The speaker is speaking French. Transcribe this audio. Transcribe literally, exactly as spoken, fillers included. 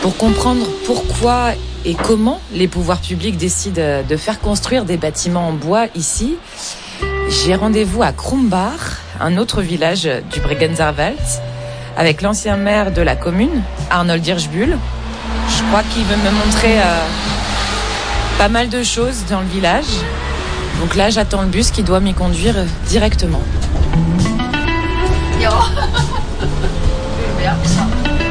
Pour comprendre pourquoi et comment les pouvoirs publics décident de faire construire des bâtiments en bois ici, j'ai rendez-vous à Krumbach, un autre village du Bregenzerwald, avec l'ancien maire de la commune, Arnold Hirschbühl. Je crois qu'il veut me montrer euh, pas mal de choses dans le village. Donc là, j'attends le bus qui doit m'y conduire directement.